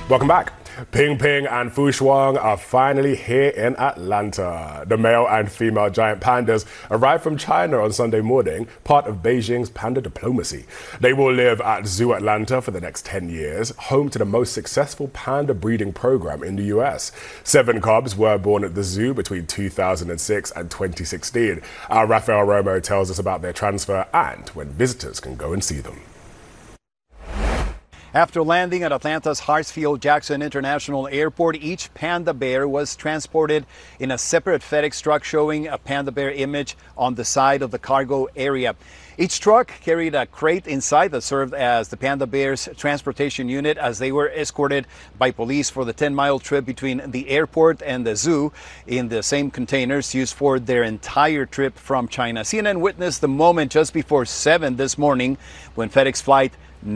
Welcome back. Ping Ping and Fu Shuang are finally here in Atlanta. The male and female giant pandas arrived from China on Sunday morning, part of Beijing's panda diplomacy. They will live at Zoo Atlanta for the next 10 years, home to the most successful panda breeding program in the US. 7 cubs were born at the zoo between 2006 and 2016. Our Rafael Romo tells us about their transfer and when visitors can go and see them. After landing at Atlanta's Hartsfield-Jackson International Airport, each panda bear was transported in a separate FedEx truck showing a panda bear image on the side of the cargo area. Each truck carried a crate inside that served as the panda bear's transportation unit as they were escorted by police for the 10-mile trip between the airport and the zoo in the same containers used for their entire trip from China. CNN witnessed the moment just before 7 this morning when FedEx flight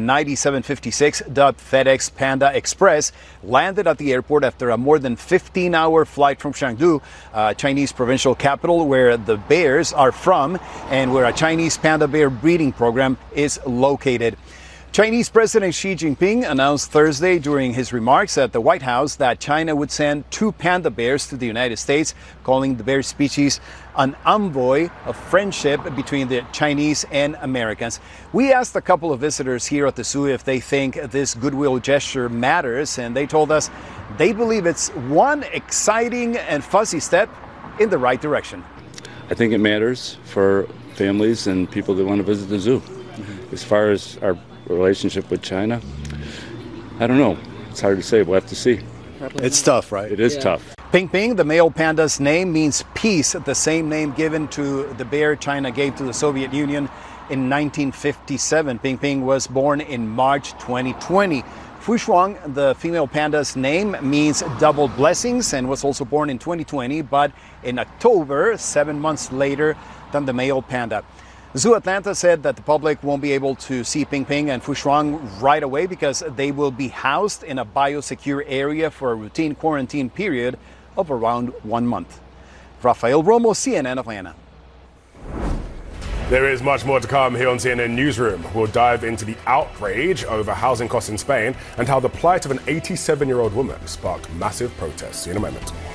9756, dubbed FedEx Panda Express, landed at the airport after a more than 15-hour flight from Chengdu, Chinese provincial capital where the bears are from and where a Chinese panda bear breeding program is located. Chinese President Xi Jinping announced Thursday during his remarks at the White House that China would send 2 panda bears to the United States, calling the bear species an envoy of friendship between the Chinese and Americans. We asked a couple of visitors here at the zoo if they think this goodwill gesture matters, and they told us they believe it's one exciting and fuzzy step in the right direction. I think it matters for families and people that want to visit the zoo. As far as our relationship with China, I don't know. It's hard to say. We'll have to see. It's tough, right? It is tough. Ping Ping, the male panda's name, means peace, the same name given to the bear China gave to the Soviet Union in 1957. Ping Ping was born in March 2020. Fu Shuang, the female panda's name, means double blessings and was also born in 2020, but in October, 7 months later than the male panda. Zoo Atlanta said that the public won't be able to see Ping Ping and Fu Shuang right away because they will be housed in a biosecure area for a routine quarantine period of around 1 month. Rafael Romo, CNN Atlanta. There is much more to come here on CNN Newsroom. We'll dive into the outrage over housing costs in Spain and how the plight of an 87-year-old woman sparked massive protests. See you in a moment.